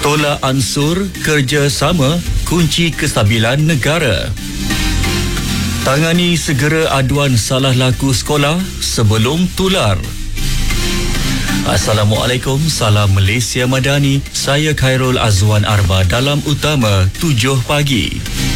Tolak ansur kerjasama kunci kestabilan negara. Tangani segera aduan salah laku sekolah sebelum tular. Assalamualaikum, salam Malaysia Madani. Saya Khairul Azwan Arba dalam Utama 7 pagi.